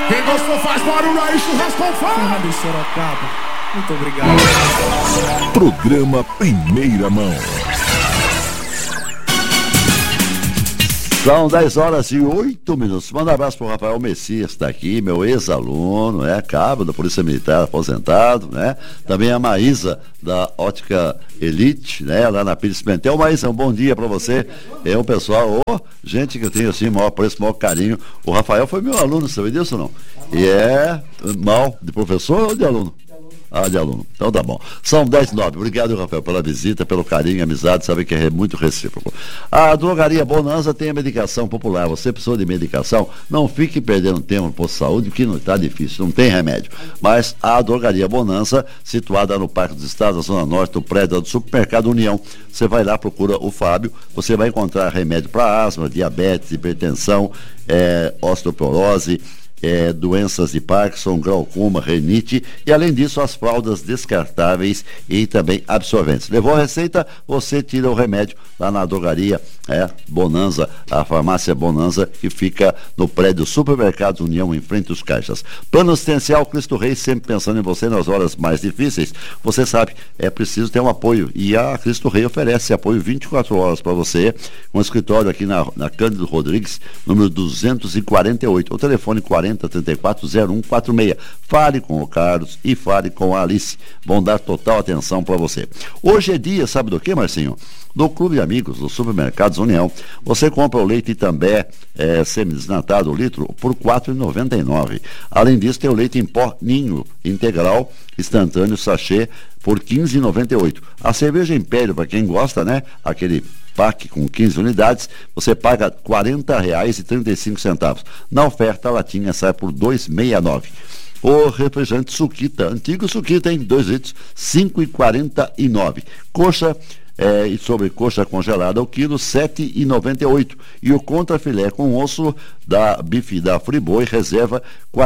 Quem gostou faz barulho aí, churrasco com fome. de Sorocaba. Muito obrigado. Programa Primeira Mão. São 10h08. Manda um abraço pro Rafael Messias, que está aqui, meu ex-aluno, cabo da Polícia Militar, aposentado, Também a Maísa, da Ótica Elite, lá na Pires Pimentel. Maísa, um bom dia para você. É um pessoal, gente que eu tenho assim, maior preço, maior carinho. O Rafael foi meu aluno, você sabe disso ou não? E é mal de professor ou de aluno? De aluno. Então tá bom. São 10h09. Obrigado, Rafael, pela visita, pelo carinho, amizade, sabe que é muito recíproco. A Drogaria Bonanza tem a medicação popular. Você precisou de medicação? Não fique perdendo tempo por saúde, que não está difícil, não tem remédio. Mas a Drogaria Bonanza, situada no Parque dos Estados, na Zona Norte, no prédio do Supermercado União. Você vai lá, procura o Fábio, você vai encontrar remédio para asma, diabetes, hipertensão, osteoporose, doenças de Parkinson, glaucoma, renite e além disso as fraldas descartáveis e também absorventes. Levou a receita, você tira o remédio lá na drogaria Bonanza, a farmácia Bonanza, que fica no prédio Supermercado União, em frente aos caixas. Plano assistencial Cristo Rei, sempre pensando em você nas horas mais difíceis. Você sabe, é preciso ter um apoio e a Cristo Rei oferece apoio 24 horas para você, um escritório aqui na Cândido Rodrigues, número 248, o telefone 4034-0146. Fale com o Carlos e fale com a Alice, vão dar total atenção para você. Hoje é dia, sabe do que, Marcinho? Do Clube de Amigos do Supermercados União. Você compra o leite Itambé semidesnatado, o litro, por R$ 4,99. Além disso, tem o leite em pó Ninho integral, instantâneo, sachê, por R$ 15,98. A cerveja Império, para quem gosta, aquele pack com 15 unidades, você paga R$ 40,35. Na oferta, a latinha sai por R$ 2,69. O refrigerante Suquita, antigo Suquita, 2 litros, R$ 5,49. Coxa e sobrecoxa congelada ao quilo, R$ 7,98. E o contrafilé com osso da bife da Friboi reserva R$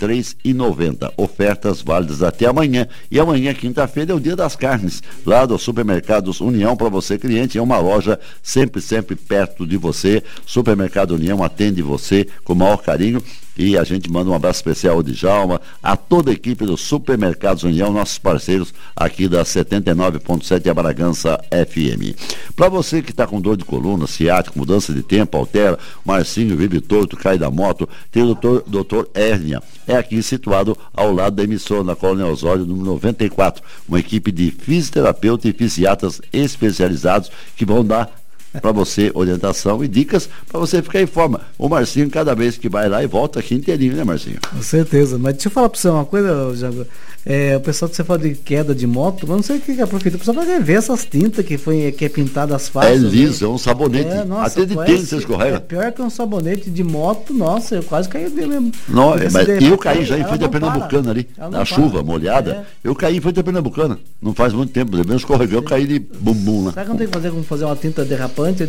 43,90. Ofertas válidas até amanhã. E amanhã, quinta-feira, é o dia das carnes, lá do Supermercados União, para você, cliente. É uma loja sempre perto de você. Supermercado União atende você com o maior carinho. E a gente manda um abraço especial ao Djalma, a toda a equipe do Supermercados União, nossos parceiros aqui da 79.7 a Bragança FM. Para você que está com dor de coluna, ciático, mudança de tempo, altera, Marcinho vive torto, cai da moto, tem o doutor Hérnia. É aqui situado ao lado da emissora, na Coronel Osório, número 94. Uma equipe de fisioterapeutas e fisiatras especializados que vão dar para você orientação e dicas para você ficar em forma. O Marcinho, cada vez que vai lá e volta aqui inteirinho, né, Marcinho? Com certeza. Mas deixa eu falar para você uma coisa, Jango. O pessoal que você fala de queda de moto, mas não sei o que é a prefeitura. O pessoal vai ver essas tintas que é pintada as faixas. É liso, é um sabonete. Até de tênis você escorrega. É pior que um sabonete de moto. Nossa, eu quase caí mesmo. Não, mas eu caí já em frente à Pernambucana ali, na chuva molhada. Eu caí em frente à Pernambucana. Não faz muito tempo, mesmo escorregão, eu caí de bumbum lá. Será que não tem que fazer como fazer uma tinta derrapante?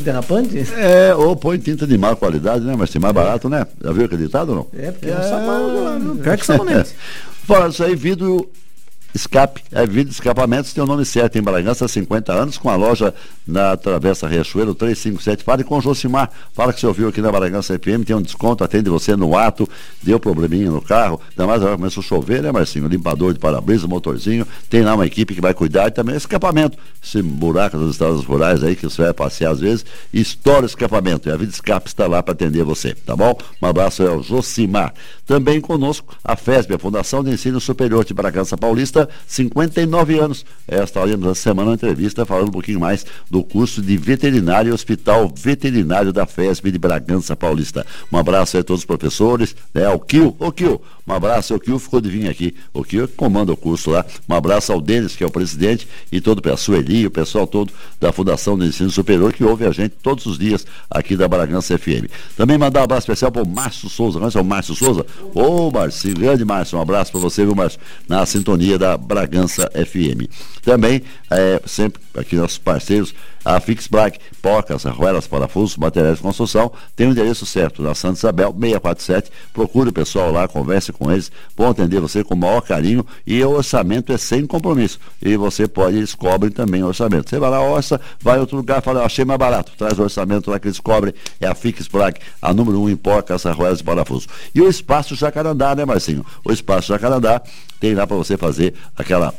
Ou põe tinta de má qualidade, né? Mas tem mais barato, né? Já viu acreditado ou não? Porque é um sabão, pior que sabonete. Fala, isso aí, vidro escape, vidro de escapamentos, tem o nome certo em Bragança, há 50 anos, com a loja na Travessa Riachuelo 357. Fale com o Josimar, fala que você ouviu aqui na Bragança FM, tem um desconto, atende você no ato, deu probleminha no carro, ainda mais agora começou a chover, né, Marcinho? Limpador de para-brisa, motorzinho, tem lá uma equipe que vai cuidar e também escapamento, esse buraco das estradas rurais aí que você vai passear às vezes, estoura o escapamento, e a Vida Escape está lá para atender você, tá bom? Um abraço ao Josimar. Também conosco a FESB, a Fundação de Ensino Superior de Bragança Paulista, 59 anos. Estaremos essa semana uma entrevista falando um pouquinho mais do curso de veterinário e hospital veterinário da FESB de Bragança Paulista. Um abraço aí a todos os professores, ao Kio, um abraço ao Kio, ficou de vir aqui, o Kio comanda o curso lá, um abraço ao Denis, que é o presidente, e todo a Sueli, o pessoal todo da Fundação de Ensino Superior, que ouve a gente todos os dias aqui da Bragança FM. Também mandar um abraço especial para o Márcio Souza, conhece o Márcio Souza? Ô, Marcinho, grande Márcio, um abraço para você, viu, Márcio, na sintonia da da Bragança FM. Também, sempre aqui nossos parceiros, a Fix Black, porcas, arruelas, parafusos, materiais de construção, tem o endereço certo, na Santa Isabel, 647. Procure o pessoal lá, converse com eles, vão atender você com o maior carinho, e o orçamento é sem compromisso. E você pode, eles cobrem também o orçamento. Você vai lá, orça, vai em outro lugar, fala, achei mais barato, traz o orçamento lá que eles cobrem, é a Fix Black, a número 1 em porcas, arruelas e parafusos. E o Espaço Jacarandá, né, Marcinho? O Espaço Jacarandá tem lá para você fazer aquela...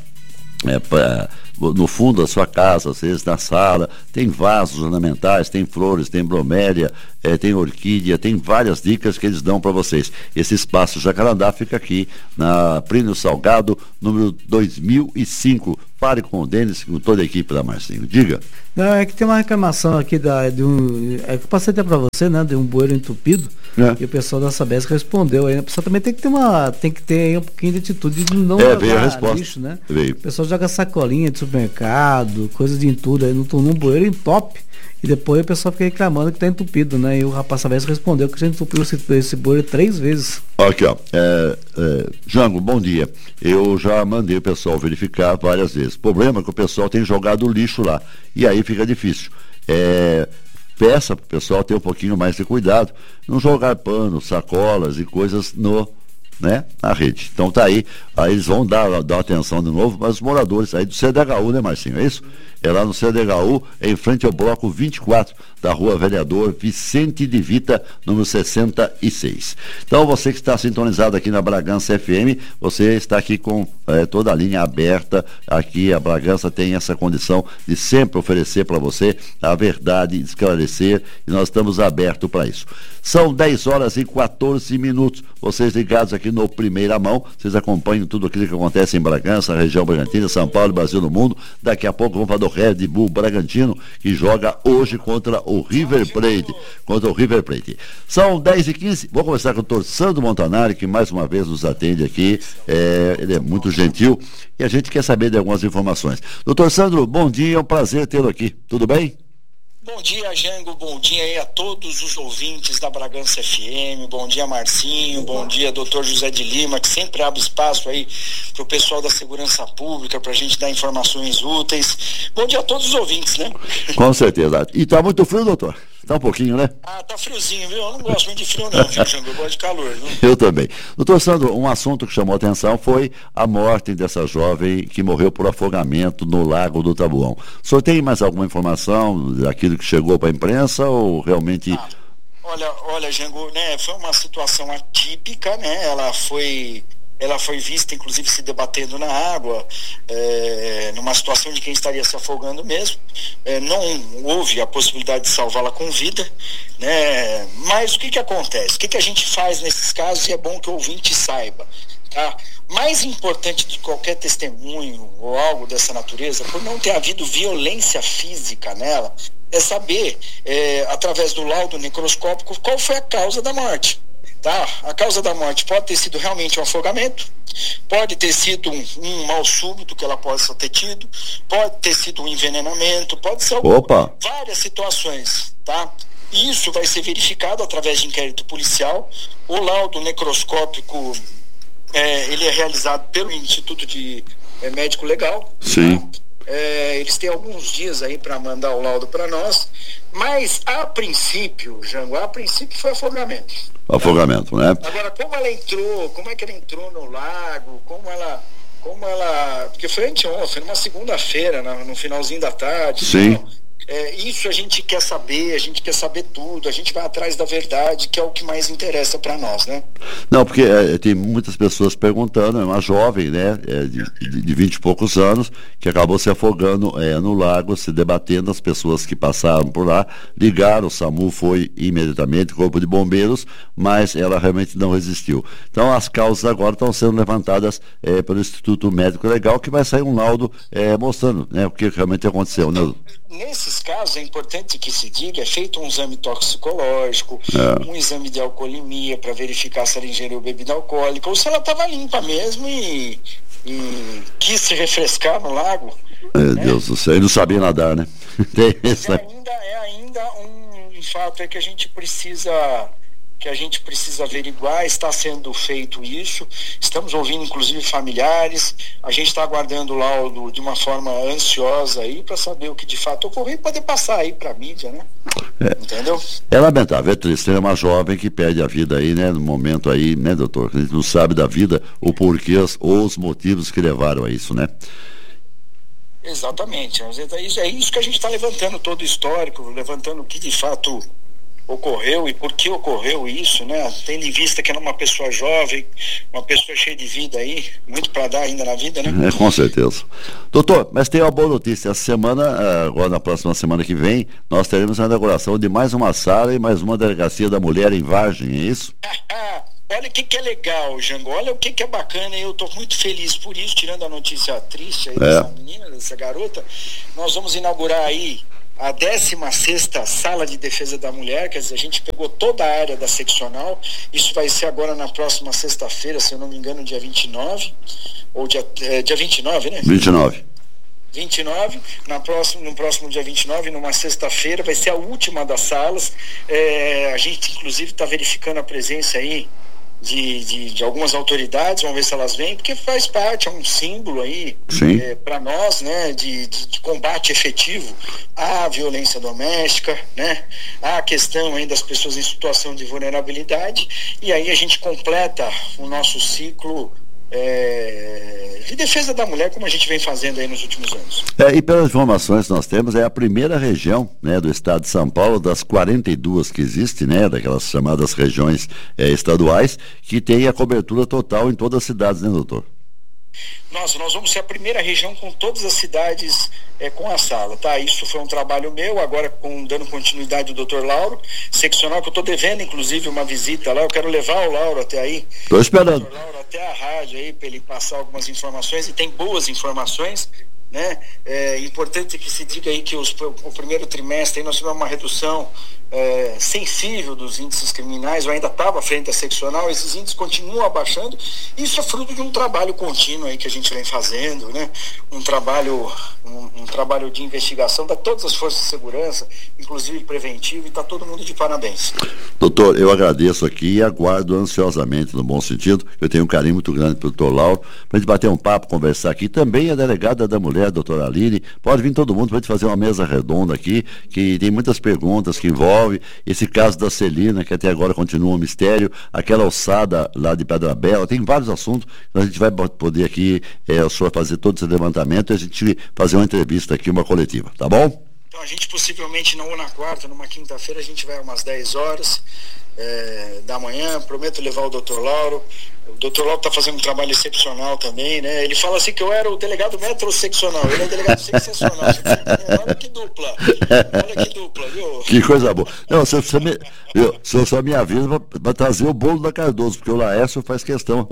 no fundo da sua casa, às vezes na sala, tem vasos ornamentais, tem flores, tem bromélia, tem orquídea, tem várias dicas que eles dão para vocês. Esse Espaço Jacarandá fica aqui na Plínio Salgado, número 2005. Fale com o Denis, com toda a equipe da Marcinho. Diga. Não, é que tem uma reclamação aqui que eu passei até para você, né, de um bueiro entupido, e o pessoal da Sabesp respondeu aí. A pessoa também tem que ter aí um pouquinho de atitude de não jogar lixo, né? Veio. O pessoal joga sacolinha de supermercado, coisas de entulho aí num bueiro entope, e depois o pessoal fica reclamando que tá entupido, né? E o rapaz Sabesp respondeu que já entupiu esse bueiro 3 vezes. Aqui, ó. Jango, bom dia. Eu já mandei o pessoal verificar várias vezes. O problema é que o pessoal tem jogado lixo lá. E aí fica difícil. Peça para o pessoal ter um pouquinho mais de cuidado. Não jogar pano, sacolas e coisas na rede. Então tá aí eles vão dar atenção de novo, mas os moradores aí do CDHU, né, Marcinho? É isso? É lá no CDHU, em frente ao bloco 24 da Rua Vereador Vicente de Vita, número 66. Então você que está sintonizado aqui na Bragança FM, você está aqui com toda a linha aberta. Aqui a Bragança tem essa condição de sempre oferecer para você a verdade, esclarecer, e nós estamos abertos para isso. São 10 horas e 14 minutos. Vocês ligados aqui no Primeira Mão, vocês acompanham tudo aquilo que acontece em Bragança, região Bragantina, São Paulo, Brasil, no mundo. Daqui a pouco vamos falar do Red Bull Bragantino, que joga hoje contra o River Plate. São 10h15. Vou conversar com o doutor Sandro Montanari, que mais uma vez nos atende aqui. Ele é muito gentil e a gente quer saber de algumas informações. Doutor Sandro, bom dia, é um prazer tê-lo aqui. Tudo bem? Bom dia, Jango, bom dia aí a todos os ouvintes da Bragança FM, bom dia, Marcinho, bom dia, doutor José de Lima, que sempre abre espaço aí pro pessoal da segurança pública, pra gente dar informações úteis. Bom dia a todos os ouvintes, né? Com certeza. E tá muito frio, doutor? Tá um pouquinho, né? Tá friozinho, viu? Eu não gosto muito de frio não, viu, Jango? Eu gosto de calor, viu? Eu também. Doutor Sandro, um assunto que chamou a atenção foi a morte dessa jovem que morreu por afogamento no Lago do Taboão. O senhor tem mais alguma informação daquilo que chegou para a imprensa ou realmente... Olha, Jango, né, foi uma situação atípica, né? Ela foi vista, inclusive, se debatendo na água, numa situação de quem estaria se afogando mesmo. Não houve a possibilidade de salvá-la com vida, né? Mas o que acontece? O que a gente faz nesses casos? E é bom que o ouvinte saiba, tá? Mais importante de qualquer testemunho ou algo dessa natureza, por não ter havido violência física nela, é saber, através do laudo necroscópico, qual foi a causa da morte. Tá? A causa da morte pode ter sido realmente um afogamento, pode ter sido um mal súbito que ela possa ter tido, pode ter sido um envenenamento, pode ser várias situações, tá? Isso vai ser verificado através de inquérito policial. O laudo necroscópico ele é realizado pelo Instituto de Médico Legal. Sim. Tá? Eles têm alguns dias aí para mandar o laudo para nós, mas a princípio, Jango, foi afogamento. Afogamento, né? Agora, como é que ela entrou no lago, como ela, porque foi anteontem, foi numa segunda-feira, no finalzinho da tarde. Sim. Então, isso a gente quer saber tudo, a gente vai atrás da verdade, que é o que mais interessa para nós, né? Não, porque tem muitas pessoas perguntando, é uma jovem, né, de 20 e poucos anos, que acabou se afogando no lago, se debatendo. As pessoas que passaram por lá ligaram, o SAMU foi imediatamente, Corpo de Bombeiros, mas ela realmente não resistiu. Então as causas agora estão sendo levantadas pelo Instituto Médico Legal, que vai sair um laudo mostrando, né, o que realmente aconteceu, né? Nesses casos é importante que se diga, é feito um exame toxicológico, um exame de alcoolemia para verificar se ela ingeriu bebida alcoólica ou se ela estava limpa mesmo e quis se refrescar no lago. Meu Deus do céu, ele não sabia nadar, né? É ainda um fato que a gente precisa que a gente precisa averiguar. Está sendo feito isso, estamos ouvindo inclusive familiares, a gente está aguardando o laudo de uma forma ansiosa aí para saber o que de fato ocorreu e poder passar aí para a mídia, né? Entendeu? É lamentável, é triste, é uma jovem que perde a vida aí, né, no momento aí, né, doutor? A gente não sabe da vida, o porquê ou os motivos que levaram a isso, né? Exatamente, é isso que a gente está levantando, todo o histórico, levantando o que de fato ocorreu e por que ocorreu isso, né? Tendo em vista que era uma pessoa jovem, uma pessoa cheia de vida aí, muito para dar ainda na vida, né? Com certeza. Doutor, mas tem uma boa notícia. Essa semana, agora na próxima semana que vem, nós teremos a inauguração de mais uma sala e mais uma delegacia da mulher em Vargem, é isso? Olha o que é legal, Jango, olha o que é bacana, e eu estou muito feliz por isso, tirando a notícia triste aí dessa menina, dessa garota. Nós vamos inaugurar aí a 16ª Sala de Defesa da Mulher, quer dizer, a gente pegou toda a área da seccional. Isso vai ser agora na próxima sexta-feira, se eu não me engano, dia 29, ou dia 29, né? 29, no próximo dia 29, numa sexta-feira, vai ser a última das salas. A gente inclusive está verificando a presença aí de algumas autoridades, vamos ver se elas vêm, porque faz parte, é um símbolo aí para nós, né, de combate efetivo à violência doméstica, né, à questão aí das pessoas em situação de vulnerabilidade, e aí a gente completa o nosso ciclo de defesa da mulher, como a gente vem fazendo aí nos últimos anos. E pelas informações que nós temos, é a primeira região, né, do estado de São Paulo, das 42 que existe, né, daquelas chamadas regiões estaduais, que tem a cobertura total em todas as cidades, né, doutor? Nós vamos ser a primeira região com todas as cidades com a sala, tá? Isso foi um trabalho meu, agora dando continuidade do Dr. Lauro, seccional, que eu estou devendo inclusive uma visita lá, eu quero levar o Lauro até aí. Estou esperando. O Dr. Lauro até a rádio aí, para ele passar algumas informações, e tem boas informações, né? É importante que se diga aí que o primeiro trimestre aí nós tivemos uma redução sensível dos índices criminais. Eu ainda estava à frente da seccional, esses índices continuam abaixando. Isso é fruto de um trabalho contínuo aí que a gente vem fazendo, né? Um trabalho de investigação da todas as forças de segurança, inclusive preventivo, e está todo mundo de parabéns. Doutor, eu agradeço aqui e aguardo ansiosamente, no bom sentido. Eu tenho um carinho muito grande pelo doutor Lauro, para a gente bater um papo, conversar aqui. Também a delegada da mulher, doutora Aline, pode vir todo mundo para a gente fazer uma mesa redonda aqui, que tem muitas perguntas que envolvem esse caso da Celina, que até agora continua um mistério, aquela alçada lá de Pedra Bela, tem vários assuntos. A gente vai poder aqui, o senhor fazer todo esse levantamento e a gente fazer uma entrevista aqui, uma coletiva, tá bom? Então a gente possivelmente não na quarta, numa quinta-feira, a gente vai umas 10 horas da manhã, prometo levar o Dr. Lauro. O Dr. Lauro está fazendo um trabalho excepcional também, né? Ele fala assim que eu era o delegado metroseccional, ele é o delegado sensacional. Olha que dupla, viu? Que coisa boa. Não, se eu só me avisa para trazer o bolo da Cardoso, porque o Laércio faz questão,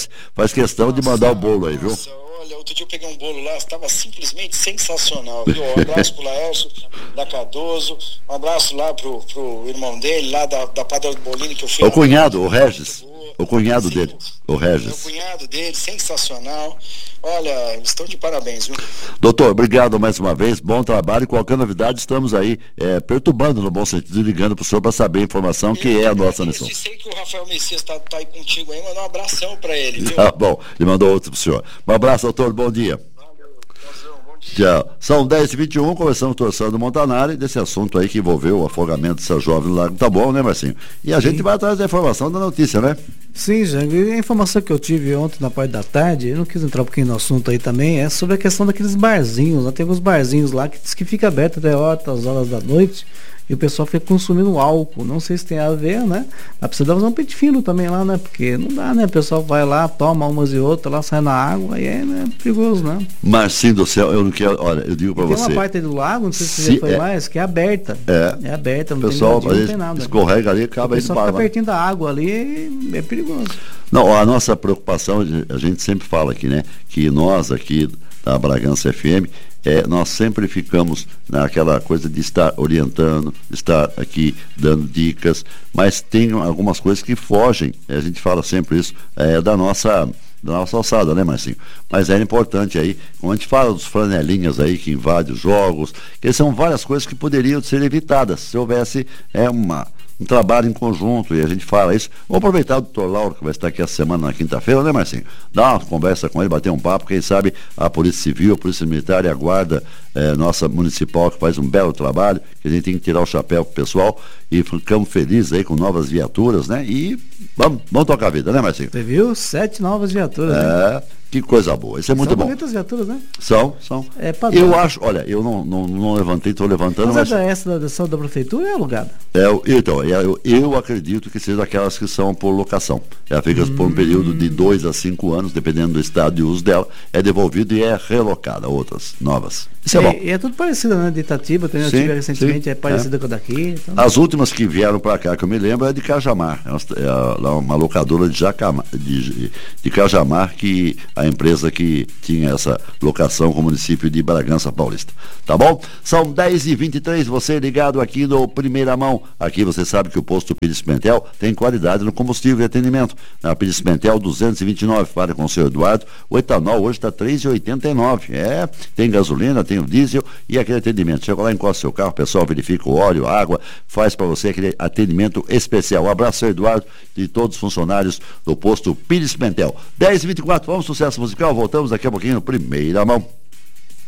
de mandar o bolo aí, viu? Olha, outro dia eu peguei um bolo lá, estava simplesmente sensacional, viu? Um abraço pro Laércio, da Cardoso, um abraço lá pro irmão dele, lá da Padre do Bolinho, que eu fui. O cunhado, o Regis. O cunhado dele, o Regis. O cunhado dele, sensacional. Olha, estão de parabéns, viu? Doutor, obrigado mais uma vez, bom trabalho. Qualquer novidade, estamos aí perturbando, no bom sentido, ligando para o senhor para saber a informação que é a nossa missão. Eu sei que o Rafael Messias está aí contigo aí, mandar um abração para ele, viu? Tá bom, ele mandou outro para o senhor. Um abraço, doutor, bom dia. Tchau. São 10h21, conversamos com o Torçando Montanari desse assunto aí que envolveu o afogamento dessa jovem no Lago Taboão, né, Marcinho? E a gente vai atrás da informação da notícia, né? Sim, Jango, e a informação que eu tive ontem na parte da tarde, eu não quis entrar um pouquinho no assunto aí também, é sobre a questão daqueles barzinhos, lá tem alguns barzinhos lá que diz que fica aberto até altas horas da noite, e o pessoal fica consumindo álcool, não sei se tem a ver, né? Mas precisa fazer um pente fino também lá, né? Porque não dá, né? O pessoal vai lá, toma umas e outras, lá sai na água, e é perigoso, né? Marcinho do céu, eu não quero, olha, eu digo pra você. Tem uma parte do lago, não sei se você já foi mais, que é aberta. É aberta, não pessoal, tem nada. Escorrega ali, acaba aí de barra. Fica pertinho da água ali, é perigoso. Não, a nossa preocupação, a gente sempre fala aqui, né? Que nós aqui da Bragança FM, nós sempre ficamos naquela coisa de estar orientando, de estar aqui dando dicas, mas tem algumas coisas que fogem, a gente fala sempre isso, da nossa alçada, né, Marcinho? Mas é importante aí, quando a gente fala dos flanelinhas aí que invadem os jogos, que são várias coisas que poderiam ser evitadas se houvesse um trabalho em conjunto, e a gente fala isso. Vou aproveitar o doutor Lauro, que vai estar aqui a semana na quinta-feira, né, Marcinho? Dar uma conversa com ele, bater um papo, quem sabe a Polícia Civil, a Polícia Militar e a Guarda nossa municipal, que faz um belo trabalho, que a gente tem que tirar o chapéu pro pessoal, e ficamos felizes aí com novas viaturas, né? E vamos tocar a vida, né, Marcinho? Você viu? 7 novas viaturas, né? Que coisa boa, isso é muito bom. São bonitas viaturas, né? São. É padrão. Eu acho, olha, eu não levantei, estou levantando, mas essa da prefeitura é alugada? Eu acredito que seja aquelas que são por locação. É feita por um período de 2 a 5 anos, dependendo do estado de uso dela, é devolvido e é relocada, outras novas. Isso é bom. E é tudo parecido, né? De Itatiba, também eu tive recentemente, é parecida com a daqui. Então... As últimas que vieram para cá, que eu me lembro, é de Cajamar. É uma locadora de Cajamar, que a empresa que tinha essa locação com o município de Bragança Paulista. Tá bom? São 10h23, você ligado aqui no Primeira Mão. Aqui você sabe que o posto Pires Pimentel tem qualidade no combustível e atendimento. Na Pires Pimentel 229, para com o seu Eduardo. O etanol hoje está R$ 3,89. Tem gasolina, tem o diesel e aquele atendimento. Chega lá, encosta seu carro, o pessoal verifica o óleo, a água, faz para você aquele atendimento especial. Um abraço, Eduardo, e todos os funcionários do posto Pires Pimentel. 10h24, vamos, sucesso musical. Voltamos daqui a pouquinho no Primeira Mão.